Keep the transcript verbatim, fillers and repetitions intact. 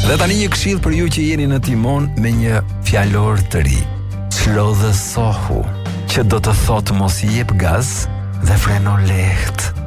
Dhe tani një këshill për ju që jeni në timon me një fjalor të ri. Çlodhësohu, që do të thotë mos jep gaz dhe freno lehtë.